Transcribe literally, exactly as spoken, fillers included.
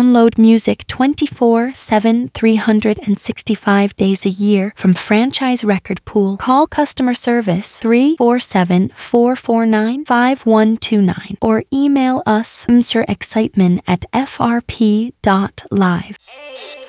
download music twenty-four seven, three hundred sixty-five days a year from Franchise Record Pool. Call customer service three four seven, four four nine, five one two nine or email us mrexcitement at f r p dot live.